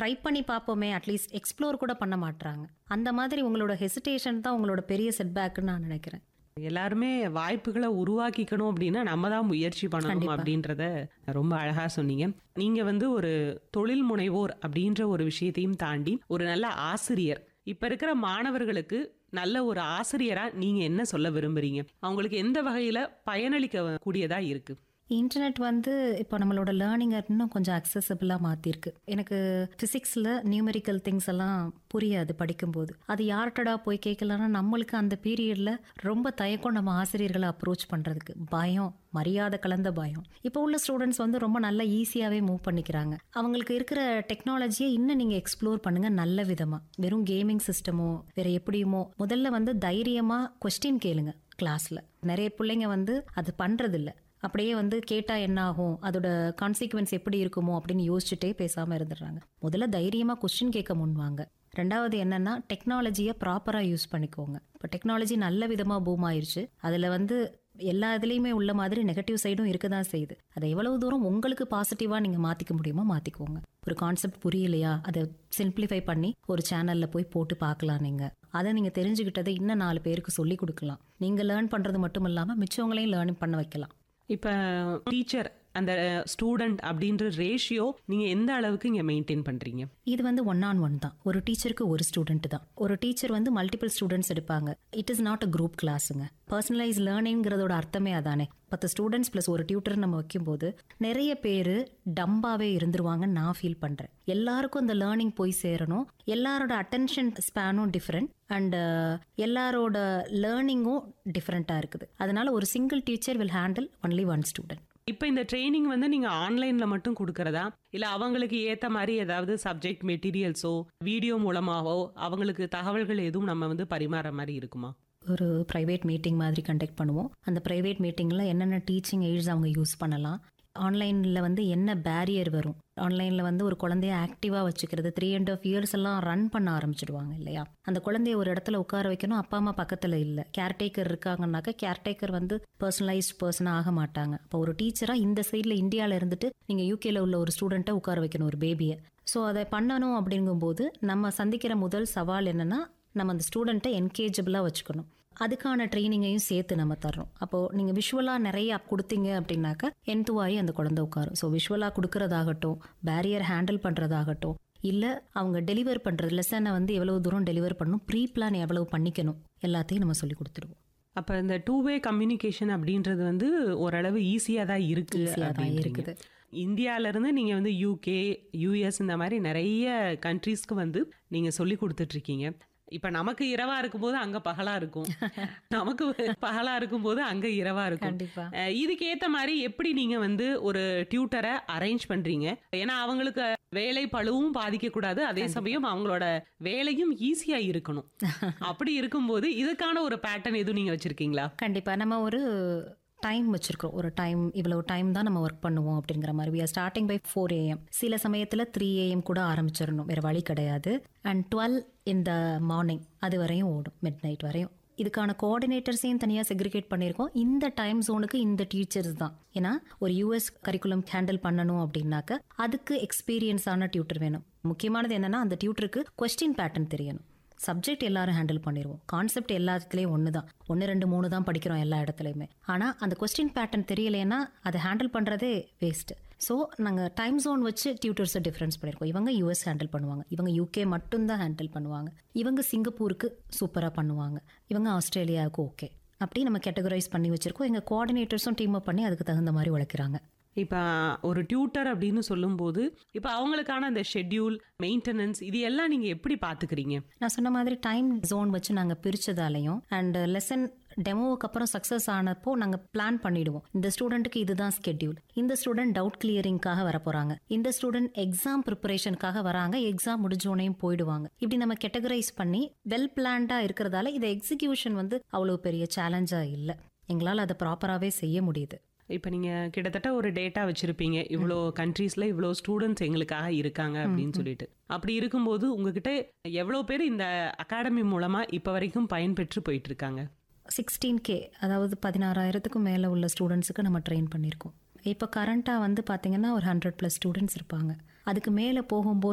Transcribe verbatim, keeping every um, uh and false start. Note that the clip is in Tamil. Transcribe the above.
ட்ரை பண்ணி பார்ப்போமே, அட்லீஸ்ட் எக்ஸ்ப்ளோர் கூட பண்ண மாட்றாங்க. அந்த மாதிரி உங்களோட ஹெசிடேஷன் தான் உங்களோட பெரிய செட்பேக்னு நான் நினைக்கிறேன். எல்லாருமே வாய்ப்புகளை உருவாக்கிக்கணும் அப்படின்னா நம்ம தான் முயற்சி பண்ணணும் அப்படின்றத ரொம்ப அழகா சொன்னீங்க. நீங்க வந்து ஒரு தொழில் முனைவோர் அப்படின்ற ஒரு விஷயத்தையும் தாண்டி ஒரு நல்ல ஆசிரியர். இப்ப இருக்கிற மாணவர்களுக்கு நல்ல ஒரு ஆசிரியரா நீங்க என்ன சொல்ல விரும்புறீங்க? அவங்களுக்கு எந்த வகையில பயனளிக்க கூடியதா இருக்கு? இன்டர்நெட் வந்து இப்போ நம்மளோட லேர்னிங்கை இன்னும் கொஞ்சம் அக்சசபிளாக மாற்றிருக்கு. எனக்கு ஃபிசிக்ஸில் நியூமெரிக்கல் திங்ஸ் எல்லாம் புரியாது படிக்கும்போது. அது யார்கிட்டடா போய் கேட்கலான்னா நம்மளுக்கு அந்த பீரியடில் ரொம்ப தயக்கம் நம்ம ஆசிரியர்களை அப்ரோச் பண்ணுறதுக்கு. பயம், மரியாதை கலந்த பயம். இப்போ உள்ள ஸ்டூடெண்ட்ஸ் வந்து ரொம்ப நல்லா ஈஸியாகவே மூவ் பண்ணிக்கிறாங்க. அவங்களுக்கு இருக்கிற டெக்னாலஜியை இன்னும் நீங்கள் எக்ஸ்ப்ளோர் பண்ணுங்க நல்ல விதமாக. வெறும் கேமிங் சிஸ்டமோ வேற எப்படியுமோ முதல்ல வந்து தைரியமாக கொஸ்டின் கேளுங்க கிளாஸில். நிறைய பிள்ளைங்க வந்து அது பண்ணுறதில்ல. அப்படியே வந்து கேட்டா என்ன ஆகும், அதோட கான்சிக்வன்ஸ் எப்படி இருக்குமோ அப்படின்னு யோசிச்சுட்டே பேசாம இருந்துடுறாங்க. முதல்ல தைரியமா கொஸ்டின் கேட்க முன்வாங்க. ரெண்டாவது என்னன்னா டெக்னாலஜியை ப்ராப்பரா யூஸ் பண்ணிக்கோங்க. இப்போ டெக்னாலஜி நல்ல விதமா பூம் ஆயிருச்சு. அதுல வந்து எல்லா இதுலயுமே உள்ள மாதிரி நெகட்டிவ் சைடும் இருக்கதான் செய்யுது. அதை எவ்வளவு தூரம் உங்களுக்கு பாசிட்டிவா நீங்க மாத்திக்க முடியுமோ மாத்திக்கோங்க. ஒரு கான்செப்ட் புரியலையா அதை சிம்பிளிஃபை பண்ணி ஒரு சேனல்ல போய் போட்டு பார்க்கலாம். நீங்க அதை நீங்க தெரிஞ்சுக்கிட்டதை இன்னும் நாலு பேருக்கு சொல்லி கொடுக்கலாம். நீங்க லேர்ன் பண்றது மட்டும் இல்லாம மிச்சவங்களையும் லேர்ன் பண்ண வைக்கலாம். இப்போ டீச்சர் அந்த ஸ்டூடெண்ட் அப்படின்ற ரேஷியோ நீங்க எந்த அளவுக்கு இங்க மெயின்டைன் பண்றீங்க? இது வந்து ஒன் ஆன் ஒன் தான். ஒரு டீச்சருக்கு ஒரு ஸ்டூடெண்ட் தான். ஒரு டீச்சர் வந்து மல்டிபிள் ஸ்டூடெண்ட்ஸ் எடுப்பாங்க. It is not a group கிளாஸுங்க. Personalise லேர்னிங்கிறதோட அர்த்தமே அதானே. பத்து ஸ்டூடெண்ட்ஸ் பிளஸ் ஒரு டியூட்டர் நம்ம வைக்கும்போது நிறைய பேர் டம்பாவே இருந்துருவாங்கன்னு நான் ஃபீல் பண்றேன். எல்லாருக்கும் அந்த லேர்னிங் போய் சேரணும். எல்லாரோட அட்டென்ஷன் ஸ்பேனும் டிஃப்ரெண்ட் அண்ட் எல்லாரோட லேர்னிங்கும் டிஃப்ரெண்டா இருக்குது. அதனால ஒரு single teacher will handle only one student. இப்போ இந்த ட்ரைனிங் வந்து நீங்க ஆன்லைன்ல மட்டும் கொடுக்கறதா இல்ல அவங்களுக்கு ஏத்த மாதிரி ஏதாவது சப்ஜெக்ட் மெட்டீரியல்ஸோ வீடியோ மூலமாவோ அவங்களுக்கு தகவல்கள் எதுவும் நம்ம வந்து பரிமாற மாதிரி இருக்குமா? ஒரு ப்ரைவேட் மீட்டிங் மாதிரி கண்டக்ட் பண்ணுவோம். அந்த ப்ரைவேட் மீட்டிங்கில் என்னென்ன டீச்சிங் எய்ட்ஸ் அவங்க யூஸ் பண்ணலாம், ஆன்லைனில் வந்து என்ன பேரியர் வரும், ஆன்லைனில் வந்து ஒரு குழந்தைய ஆக்டிவாக வச்சுக்கிறது. த்ரீ அண்ட் ஆஃப் இயர்ஸ் எல்லாம் ரன் பண்ண ஆரம்பிச்சிடுவாங்க இல்லையா. அந்த குழந்தைய ஒரு இடத்துல உட்கார வைக்கணும், அப்பா அம்மா பக்கத்தில் இல்லை, கேர்டேக்கர் இருக்காங்கன்னாக்கா கேர்டேக்கர் வந்து பர்சனலைஸ்ட் பர்சனாக ஆக மாட்டாங்க. அப்போ ஒரு டீச்சராக இந்த சைடில் இந்தியாவில் இருந்துட்டு நீங்கள் யூகேல உள்ள ஒரு ஸ்டூடெண்ட்டை உட்கார வைக்கணும், ஒரு பேபியை. ஸோ அதை பண்ணணும் அப்படிங்கும்போது நம்ம சந்திக்கிற முதல் சவால் என்னன்னா நம்ம அந்த ஸ்டூடெண்ட்டை என்கேஜபிளாக வச்சுக்கணும். அதுக்கான ட்ரைனிங்கையும் சேர்த்து நம்ம தர்றோம். அப்போது நீங்கள் விஷுவலாக நிறைய கொடுத்தீங்க அப்படின்னாக்கா என்துவாயி அந்த குழந்தை உட்காரும். ஸோ விஷுவலாக கொடுக்கறதாகட்டும், பேரியர் ஹேண்டில் பண்ணுறதாகட்டும், இல்லை அவங்க டெலிவர் பண்ணுறது லெசனை வந்து எவ்வளவு தூரம் டெலிவர் பண்ணணும், ப்ரீ பிளான் எவ்வளவு பண்ணிக்கணும், எல்லாத்தையும் நம்ம சொல்லி கொடுத்துருவோம். அப்போ இந்த டூ வே கம்யூனிகேஷன் அப்படின்றது வந்து ஓரளவு ஈஸியாக தான் இருக்கு இருக்குது. இந்தியாவிலேருந்து நீங்கள் வந்து யூகே, யூஎஸ் இந்த மாதிரி நிறைய கண்ட்ரீஸ்க்கு வந்து நீங்கள் சொல்லி கொடுத்துட்ருக்கீங்க. இப்ப நமக்கு இரவா இருக்கும்போது அங்க பகலா இருக்கும், நமக்கு பகலா இருக்கும்போது அங்க இரவா இருக்கும். இதுக்கு ஏத்த மாதிரி எப்படி நீங்க வந்து ஒரு டியூட்டரை அரேஞ்ச் பண்றீங்க? ஏன்னா அவங்களுக்கு வேலை பளுவும் பாதிக்க கூடாது, அதே சமயம் அவங்களோட வேலையும் ஈஸியா இருக்கணும். அப்படி இருக்கும்போது இதுக்கான ஒரு பேட்டர்ன் எதுவும் நீங்க வச்சிருக்கீங்களா? கண்டிப்பா நம்ம ஒரு டைம் வச்சிருக்கோம். ஒரு டைம் இவ்வளவு டைம் தான் நம்ம ஒர்க் பண்ணுவோம் அப்படிங்கிற மாதிரி. We are starting by four AM. சில சமயத்தில் த்ரீ ஏஎம் கூட ஆரம்பிச்சிடணும், வேற வழி கிடையாது. And twelve in the morning அது வரையும் ஓடும், மிட் நைட் வரையும். இதுக்கான கோஆர்டினேட்டர்ஸையும் தனியாக செக்ரிகேட் பண்ணியிருக்கோம். இந்த டைம் ஜோனுக்கு இந்த டீச்சர்ஸ் தான். ஏன்னா ஒரு யூஎஸ் கரிக்குலம் ஹேண்டில் பண்ணணும் அப்படின்னாக்க அதுக்கு எக்ஸ்பீரியன்ஸான டியூட்டர் வேணும். முக்கியமானது என்னன்னா அந்த டியூட்டருக்கு கொஸ்டின் பேட்டர்ன் தெரியணும். சப்ஜெக்ட் எல்லாரும் ஹேண்டில் பண்ணிடுவோம், கான்செப்ட் எல்லாத்துலேயும் ஒன்று தான், ஒன்று ரெண்டு மூணு தான் படிக்கிறோம் எல்லா இடத்துலையுமே. ஆனால் அந்த கொஸ்டின் பேட்டர்ன் தெரியலைன்னா அதை ஹேண்டில் பண்ணுறதே வேஸ்ட்டு. ஸோ நாங்கள் டைம் ஜோன் வச்சு டியூட்டர்ஸை டிஃப்ரென்ஸ் பண்ணியிருக்கோம். இவங்க யூஎஸ் ஹேண்டில் பண்ணுவாங்க, இவங்க யூகே மட்டும்தான் ஹேண்டில் பண்ணுவாங்க, இவங்க சிங்கப்பூருக்கு சூப்பராக பண்ணுவாங்க, இவங்க ஆஸ்திரேலியாவுக்கு ஓகே. அப்படி நம்ம கேட்டகரைஸ் பண்ணி வச்சுருக்கோம். எங்கள் கோஆர்டினேட்டர்ஸும் டீம் அப் பண்ணி அதுக்கு தகுந்த மாதிரி உழைக்கிறாங்க. இப்போ ஒரு டியூட்டர் அப்படின்னு சொல்லும்போது இப்போ அவங்களுக்கான அந்த ஷெட்யூல், மெயின்டெனன்ஸ் இது எல்லாம் நீங்கள் எப்படி பார்த்துக்கிறீங்க? நான் சொன்ன மாதிரி டைம் ஜோன் வச்சு நாங்கள் பிரித்ததாலையும் அண்ட் லெசன் டெமோவுக்கு அப்புறம் சக்ஸஸ் ஆனப்போ நாங்கள் பிளான் பண்ணிடுவோம். இந்த ஸ்டூடெண்ட்டுக்கு இதுதான் ஸ்கெட்யூல், இந்த ஸ்டூடெண்ட் டவுட் கிளியரிங்காக வர போகிறாங்க, இந்த ஸ்டூடெண்ட் எக்ஸாம் ப்ரிப்பரேஷனுக்காக வராங்க, எக்ஸாம் முடிஞ்சோனையும் போயிடுவாங்க. இப்படி நம்ம கேட்டகரைஸ் பண்ணி வெல் பிளான்டாக இருக்கிறதால இது எக்ஸிக்யூஷன் வந்து அவ்வளோ பெரிய சேலஞ்சாக இல்லை. எங்களால் அதை ப்ராப்பராகவே செய்ய முடியுது. இப்போ நீங்கள் கிட்டத்தட்ட ஒரு டேட்டா வச்சுருப்பீங்க, இவ்வளோ கண்ட்ரீஸில் இவ்வளோ ஸ்டூடெண்ட்ஸ் எங்களுக்காக இருக்காங்க அப்படின்னு சொல்லிட்டு. அப்படி இருக்கும்போது உங்ககிட்ட எவ்வளோ பேர் இந்த அகாடமி மூலமாக இப்போ வரைக்கும் பயன்பெற்று போயிட்டு இருக்காங்க? சிக்ஸ்டீன் கே அதாவது பதினாறாயிரத்துக்கும் மேலே உள்ள ஸ்டூடெண்ட்ஸுக்கு நம்ம ட்ரெயின் பண்ணியிருக்கோம். இப்போ கரண்ட்டாக வந்து பார்த்தீங்கன்னா ஒரு ஹண்ட்ரட் ப்ளஸ் ஸ்டூடெண்ட்ஸ் இருப்பாங்க. அதுக்கு மேலே போகும்போது